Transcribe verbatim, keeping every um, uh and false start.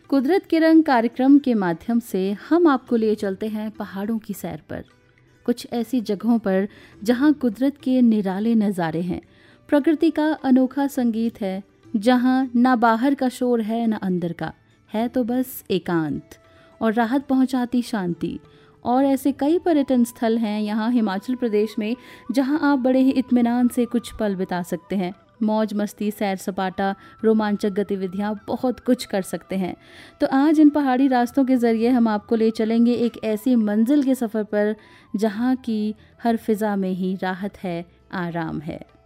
कुदरत के रंग कार्यक्रम के माध्यम से हम आपको ले चलते हैं पहाड़ों की सैर पर, कुछ ऐसी जगहों पर जहां कुदरत के निराले नज़ारे हैं, प्रकृति का अनोखा संगीत है, जहां ना बाहर का शोर है ना अंदर का, है तो बस एकांत और राहत पहुंचाती शांति। और ऐसे कई पर्यटन स्थल हैं यहाँ हिमाचल प्रदेश में जहां आप बड़े ही इत्मीनान से कुछ पल बिता सकते हैं। मौज मस्ती, सैर सपाटा, रोमांचक गतिविधियां, बहुत कुछ कर सकते हैं। तो आज इन पहाड़ी रास्तों के ज़रिए हम आपको ले चलेंगे एक ऐसी मंजिल के सफ़र पर जहां की हर फिज़ा में ही राहत है, आराम है।